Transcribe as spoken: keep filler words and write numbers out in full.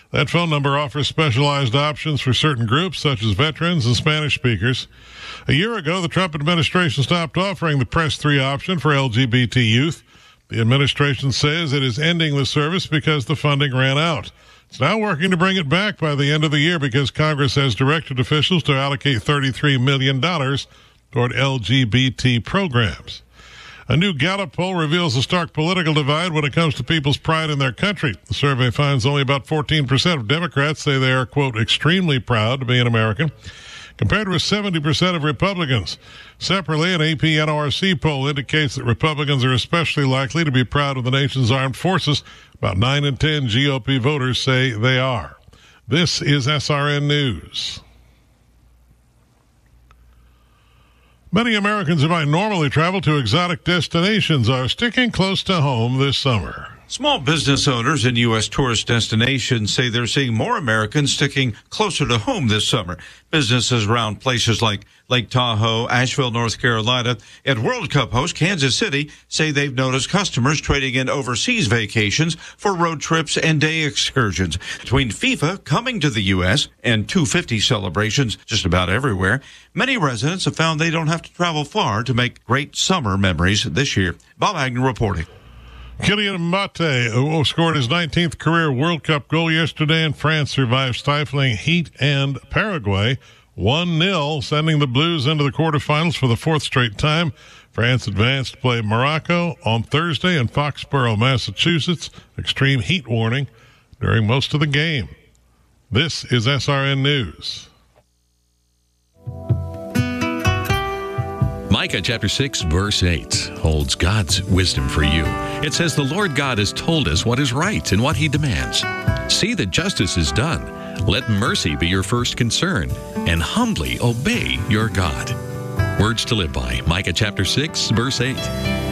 That phone number offers specialized options for certain groups, such as veterans and Spanish speakers. A year ago, the Trump administration stopped offering the Press three option for L G B T youth. The administration says it is ending the service because the funding ran out. It's now working to bring it back by the end of the year because Congress has directed officials to allocate thirty-three million dollars toward L G B T programs. A new Gallup poll reveals a stark political divide when it comes to people's pride in their country. The survey finds only about fourteen percent of Democrats say they are, quote, extremely proud to be an American, compared with seventy percent of Republicans. Separately, an A P N R C poll indicates that Republicans are especially likely to be proud of the nation's armed forces. About nine in ten G O P voters say they are. This is S R N News. Many Americans who might normally travel to exotic destinations are sticking close to home this summer. Small business owners in U S tourist destinations say they're seeing more Americans sticking closer to home this summer. Businesses around places like Lake Tahoe, Asheville, North Carolina, and World Cup host Kansas City say they've noticed customers trading in overseas vacations for road trips and day excursions. Between FIFA coming to the U S and two fifty celebrations just about everywhere, many residents have found they don't have to travel far to make great summer memories this year. Bob Agnew reporting. Kylian Mbappe, who scored his nineteenth career World Cup goal yesterday, and France survived stifling heat and Paraguay one nil, sending the Blues into the quarterfinals for the fourth straight time. France advanced to play Morocco on Thursday in Foxborough, Massachusetts. Extreme heat warning during most of the game. This is S R N News. Micah chapter six, verse eight holds God's wisdom for you. It says, the Lord God has told us what is right and what he demands. See that justice is done. Let mercy be your first concern, and humbly obey your God. Words to live by, Micah chapter six, verse eight.